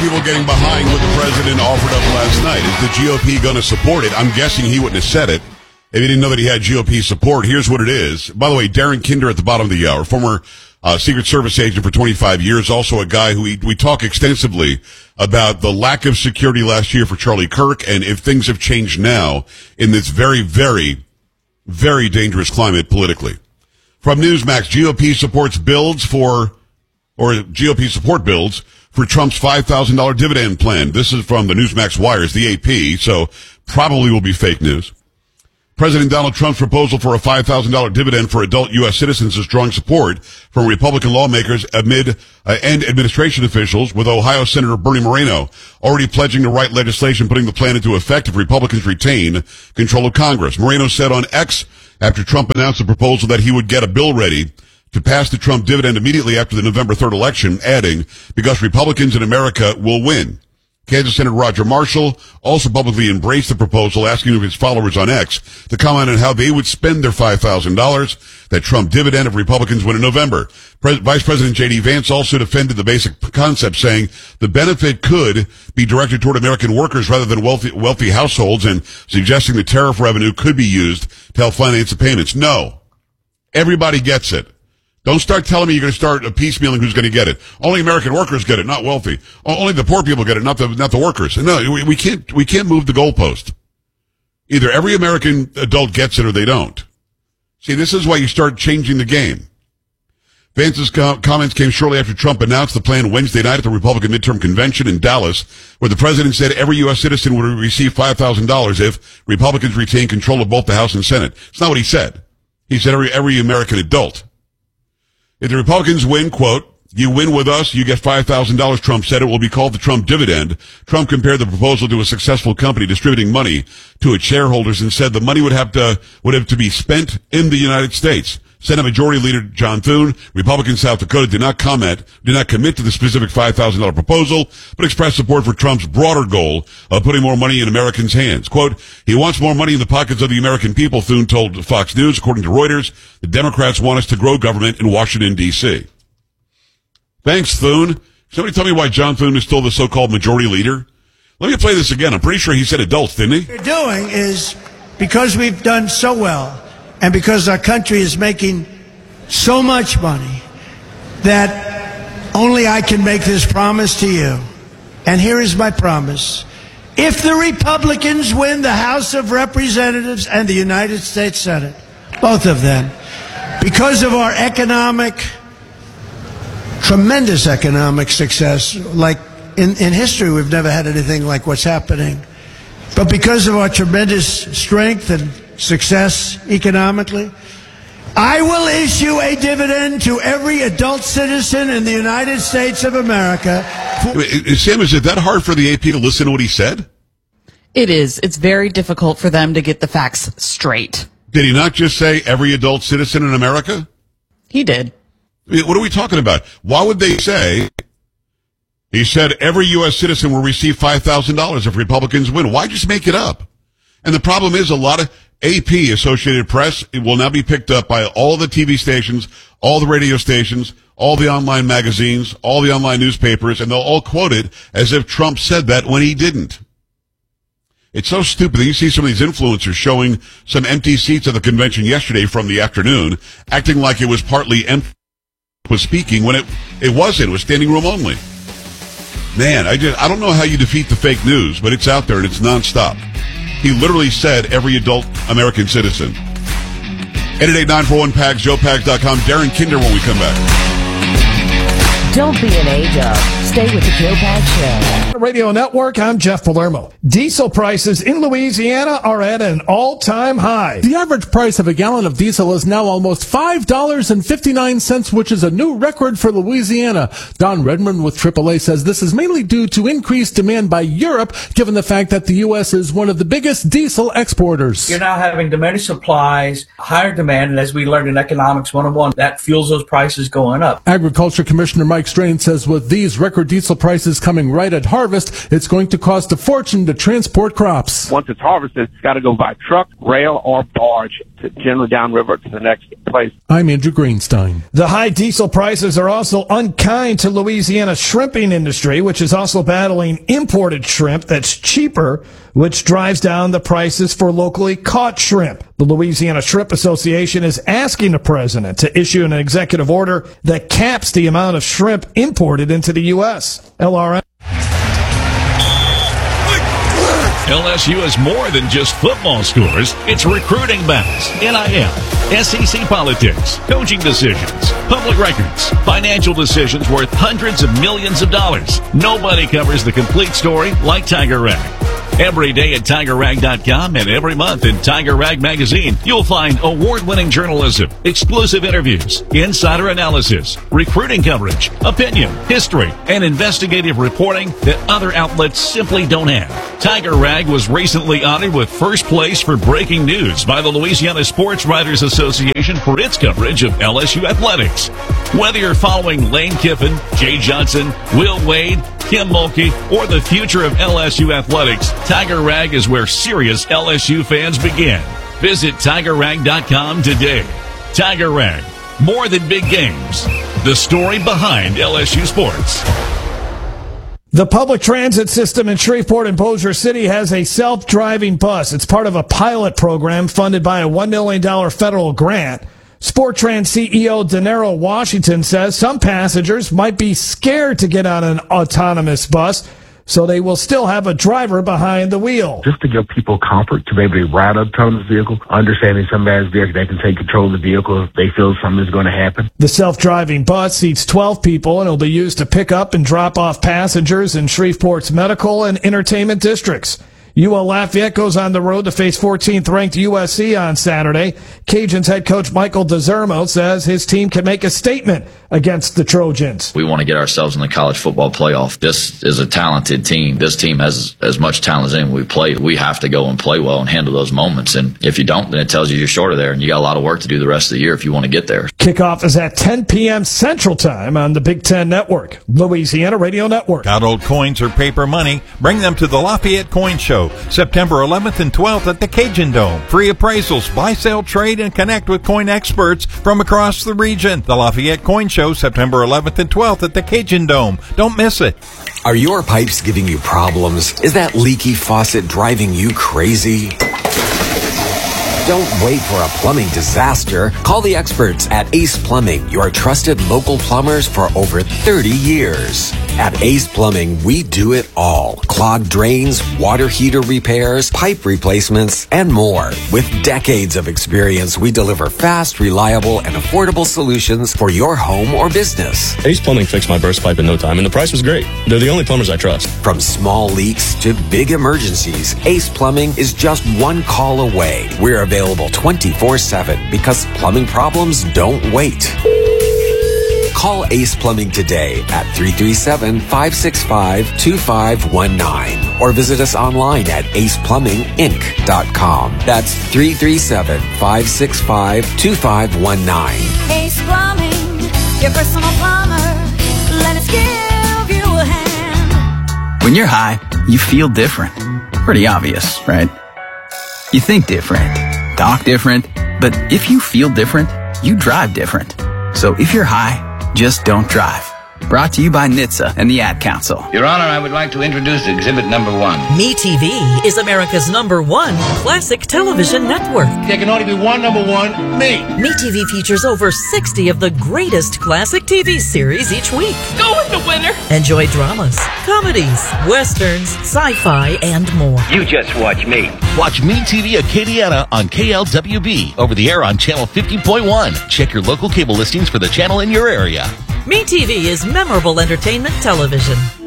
people getting behind what the president offered up last night. Is the GOP going to support it? I'm guessing he wouldn't have said it if he didn't know that he had GOP support. Here's what it is. By the way, Darren Kinder at the bottom of the hour, former Secret Service agent for 25 years, also a guy who we talk extensively about the lack of security last year for Charlie Kirk, and if things have changed now in this very, very, very dangerous climate politically. From Newsmax, GOP support bills for Trump's $5,000 dividend plan. This is from the Newsmax Wires, the AP, so probably will be fake news. President Donald Trump's proposal for a $5,000 dividend for adult U.S. citizens is drawing support from Republican lawmakers and administration officials, with Ohio Senator Bernie Moreno already pledging to write legislation putting the plan into effect if Republicans retain control of Congress. Moreno said on X after Trump announced the proposal that he would get a bill ready to pass the Trump dividend immediately after the November 3rd election, adding, because Republicans in America will win. Kansas Senator Roger Marshall also publicly embraced the proposal, asking his followers on X to comment on how they would spend their $5,000, that Trump dividend, if Republicans win in November. Vice President J.D. Vance also defended the basic concept, saying the benefit could be directed toward American workers rather than wealthy households, and suggesting the tariff revenue could be used to help finance the payments. No. Everybody gets it. Don't start telling me you're going to start a piecemealing who's going to get it. Only American workers get it, not wealthy. Only the poor people get it, not the workers. No, we can't move the goalpost. Either every American adult gets it or they don't. See, this is why you start changing the game. Vance's comments came shortly after Trump announced the plan Wednesday night at the Republican midterm convention in Dallas, where the president said every U.S. citizen would receive $5,000 if Republicans retain control of both the House and Senate. It's not what he said. He said every American adult. If the Republicans win, quote, you win with us, you get $5,000, Trump said. It will be called the Trump dividend. Trump compared the proposal to a successful company distributing money to its shareholders and said the money would have to be spent in the United States. Senate Majority Leader John Thune, Republican South Dakota, did not commit to the specific $5,000 proposal, but expressed support for Trump's broader goal of putting more money in Americans' hands. Quote, he wants more money in the pockets of the American people, Thune told Fox News. According to Reuters, the Democrats want us to grow government in Washington, D.C. Thanks, Thune. Somebody tell me why John Thune is still the so-called majority leader? Let me play this again. I'm pretty sure he said adults, didn't he? What we're doing is, because we've done so well, and because our country is making so much money, that only I can make this promise to you. And here is my promise. If the Republicans win the House of Representatives and the United States Senate, both of them, because of our tremendous economic success, like in history we've never had anything like what's happening, but because of our tremendous strength and success economically, I will issue a dividend to every adult citizen in the United States of America. Sam, is it that hard for the AP to listen to what he said? It is. It's very difficult for them to get the facts straight. Did he not just say every adult citizen in America? He did. I mean, what are we talking about? Why would they say, he said every U.S. citizen will receive $5,000 if Republicans win? Why just make it up? And the problem is a lot of AP, Associated Press, it will now be picked up by all the TV stations, all the radio stations, all the online magazines, all the online newspapers, and they'll all quote it as if Trump said that when he didn't. It's so stupid that you see some of these influencers showing some empty seats at the convention yesterday from the afternoon, acting like it was partly empty, was speaking when it wasn't. It was standing room only. Man, I don't know how you defeat the fake news, but it's out there and it's nonstop. He literally said every adult American citizen. 888-941-PAGS, JoePags.com. Darren Kinder when we come back. Don't be an A-dub. Stay with the Joe Pags Show. Radio Network, I'm Jeff Palermo. Diesel prices in Louisiana are at an all-time high. The average price of a gallon of diesel is now almost $5.59, which is a new record for Louisiana. Don Redmond with AAA says this is mainly due to increased demand by Europe, given the fact that the U.S. is one of the biggest diesel exporters. You're now having diminished supplies, higher demand, and as we learned in Economics 101, that fuels those prices going up. Agriculture Commissioner Mike Strain says with these record diesel prices coming right at harvest, it's going to cost a fortune to transport crops. Once it's harvested, it's got to go by truck, rail, or barge generally downriver to the next place. I'm Andrew Greenstein. The high diesel prices are also unkind to Louisiana's shrimping industry, which is also battling imported shrimp that's cheaper, which drives down the prices for locally caught shrimp. The Louisiana Shrimp Association is asking the president to issue an executive order that caps the amount of shrimp imported into the U.S. LRM. LSU is more than just football scores. It's recruiting battles, NIL, SEC politics, coaching decisions, public records, financial decisions worth hundreds of millions of dollars. Nobody covers the complete story like Tiger Rag. Every day at TigerRag.com and every month in Tiger Rag Magazine, you'll find award-winning journalism, exclusive interviews, insider analysis, recruiting coverage, opinion, history, and investigative reporting that other outlets simply don't have. Tiger Rag was recently honored with first place for breaking news by the Louisiana Sports Writers Association for its coverage of LSU athletics. Whether you're following Lane Kiffin, Jay Johnson, Will Wade, Kim Mulkey, or the future of LSU athletics, Tiger Rag is where serious LSU fans begin. Visit TigerRag.com today. Tiger Rag, more than big games. The story behind LSU sports. The public transit system in Shreveport and Bossier City has a self-driving bus. It's part of a pilot program funded by a $1 million federal grant. Sporttrans CEO Denero Washington says some passengers might be scared to get on an autonomous bus, so they will still have a driver behind the wheel. Just to give people comfort to be able to ride an autonomous vehicle, understanding somebody's vehicle, they can take control of the vehicle if they feel something is going to happen. The self-driving bus seats 12 people and will be used to pick up and drop off passengers in Shreveport's medical and entertainment districts. UL Lafayette goes on the road to face 14th ranked USC on Saturday. Cajuns head coach Michael DeZermo says his team can make a statement against the Trojans. We want to get ourselves in the college football playoff. This is a talented team. This team has as much talent as anyone we played. We have to go and play well and handle those moments. And if you don't, then it tells you you're short of there and you got a lot of work to do the rest of the year if you want to get there. Kickoff is at 10 p.m. Central Time on the Big Ten Network, Louisiana Radio Network. Got old coins or paper money? Bring them to the Lafayette Coin Show, September 11th and 12th at the Cajun Dome. Free appraisals, buy, sell, trade, and connect with coin experts from across the region. The Lafayette Coin Show, September 11th and 12th at the Cajun Dome. Don't miss it. Are your pipes giving you problems? Is that leaky faucet driving you crazy? Don't wait for a plumbing disaster. Call the experts at Ace Plumbing, your trusted local plumbers for over 30 years. At Ace Plumbing, we do it all. Clogged drains, water heater repairs, pipe replacements, and more. With decades of experience, we deliver fast, reliable, and affordable solutions for your home or business. Ace Plumbing fixed my burst pipe in no time, and the price was great. They're the only plumbers I trust. From small leaks to big emergencies, Ace Plumbing is just one call away. We're available 24/7 because plumbing problems don't wait. Call Ace Plumbing today at 337-565-2519 or visit us online at aceplumbinginc.com. That's 337-565-2519. Ace Plumbing, your personal plumber. Let us give you a hand. When you're high, you feel different. Pretty obvious, right? You think different, talk different, but if you feel different, you drive different. So if you're high, just don't drive. Brought to you by NHTSA and the Ad Council. Your Honor, I would like to introduce exhibit number 1. MeTV is America's #1 classic television network. There can only be one #1, me. MeTV features over 60 of the greatest classic TV series each week. Go with the winner. Enjoy dramas, comedies, westerns, sci-fi, and more. You just watch me. Watch MeTV Acadiana on KLWB over the air on channel 50.1. Check your local cable listings for the channel in your area. MeTV is memorable entertainment television.